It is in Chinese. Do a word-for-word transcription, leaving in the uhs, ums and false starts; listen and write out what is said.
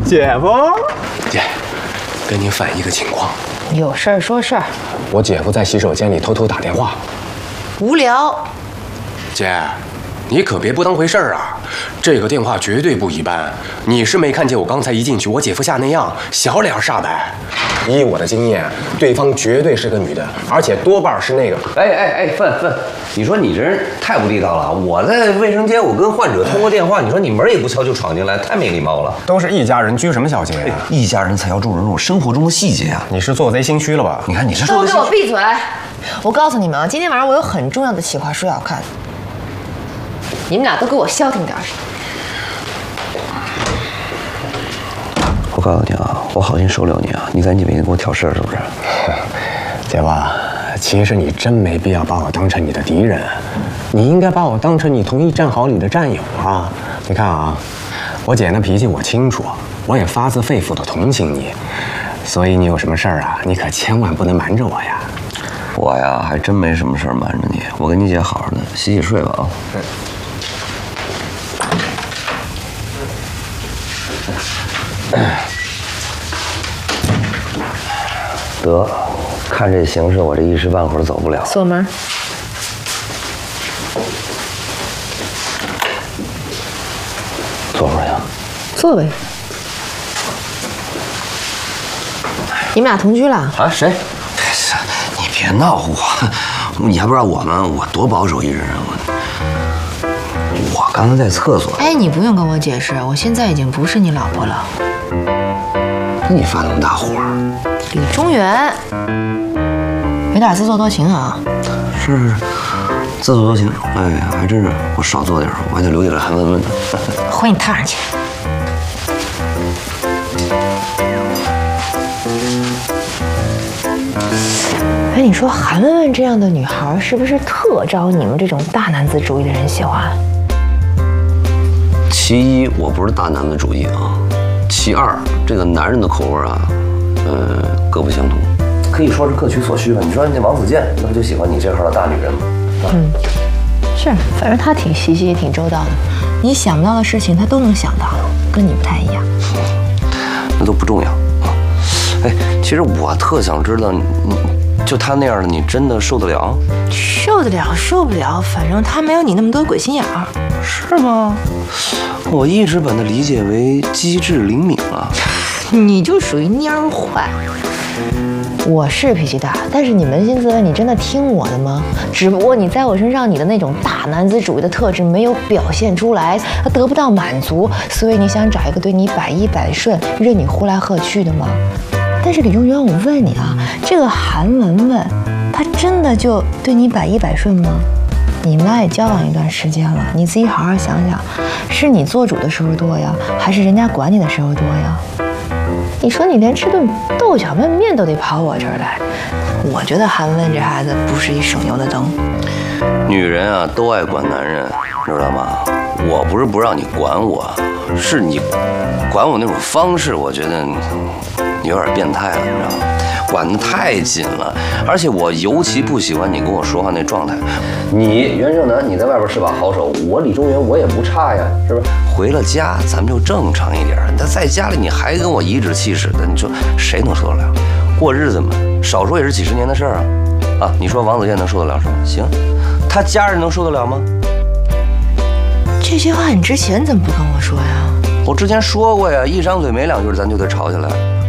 姐夫， 姐，跟您反映一个情况。 有事儿说事儿。 我姐夫在洗手间里偷偷打电话。 无聊。 姐，你可别不当回事儿啊！这个电话绝对不一般。你是没看见我刚才一进去，我姐夫吓那样，小脸煞白。依我的经验，对方绝对是个女的，而且多半是那个…… 哎哎哎，范范，你说你这人太不地道了！我在卫生间，我跟患者通过电话，你说你门也不敲就闯进来，太没礼貌了。 都是一家人，拘什么小节呀？ 一家人才要注重这种生活中的细节啊！ 你是做贼心虚了吧？ 你看你是都给我闭嘴！我告诉你们啊，今天晚上我有很重要的企划书要看，你们俩都给我消停点。 我告诉你啊，我好心收留你啊，你赶紧别给我挑事儿，是不是？ 姐夫，其实你真没必要把我当成你的敌人，你应该把我当成你同一战壕里的战友啊！你看啊，我姐那脾气我清楚，我也发自肺腑的同情你，所以你有什么事儿啊，你可千万不能瞒着我呀！ 我呀，还真没什么事儿瞒着你，我跟你姐好好的，洗洗睡吧啊。嗯。得，看这形势，我这一时半会儿走不了。 锁门。 坐会儿呀。 坐呗。你们俩同居了？ 啊？谁？你别闹我，你还不知道我们我多保守一人啊！我我刚才在厕所。 哎，你不用跟我解释，我现在已经不是你老婆了。 你发那么大火？ 李中原，有点自作多情啊。 是是是，自作多情。哎呀，还真是，我少做点，我还得留给韩文文呢。 回你榻上去。哎，你说韩文文这样的女孩，是不是特招你们这种大男子主义的人喜欢？ 其一，我不是大男子主义啊；其二，这个男人的口味啊，呃，各不相同，可以说是各取所需吧。你说那王子健，那不就喜欢你这号的大女人吗？ 嗯，是，反正他挺细心，也挺周到的。你想不到的事情，他都能想到，跟你不太一样。 那都不重要啊。哎，其实我特想知道，你就他那样的，你真的受得了？ 受得了，受不了，反正他没有你那么多鬼心眼儿。 是吗？我一直把它理解为机智灵敏啊。 你就属于蔫儿坏。我是脾气大，但是你扪心自问，你真的听我的吗？只不过你在我身上你的那种大男子主义的特质没有表现出来，他得不到满足，所以你想找一个对你百依百顺、任你呼来喝去的吗？但是李中原，我问你啊，这个韩文文，她真的就对你百依百顺吗？你们俩也交往一段时间了，你自己好好想想，是你做主的时候多呀，还是人家管你的时候多呀？你说你连吃顿豆角焖面都得跑我这儿来，我觉得韩文这孩子不是一省油的灯。 女人啊，都爱管男人，知道吗？我不是不让你管我，是你管我那种方式，我觉得你有点变态了，你知道吗？管得太紧了，而且我尤其不喜欢你跟我说话那状态。你袁胜男，你在外边是把好手，我李中原我也不差呀，是不是？回了家咱们就正常一点。但在家里你还跟我颐指气使的，你说谁能受得了？过日子嘛，少说也是几十年的事儿啊！啊，你说王子健能受得了是吗？行，他家人能受得了吗？ 这些话你之前怎么不跟我说呀？ 我之前说过呀，一张嘴没两句咱就得吵起来。